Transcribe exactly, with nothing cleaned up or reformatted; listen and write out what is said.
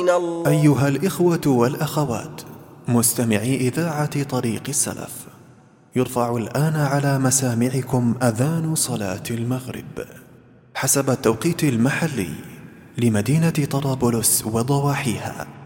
إن الله أيها الإخوة والأخوات مستمعي إذاعة طريق السلف، يرفع الآن على مسامعكم أذان صلاة المغرب حسب التوقيت المحلي لمدينة طرابلس وضواحيها.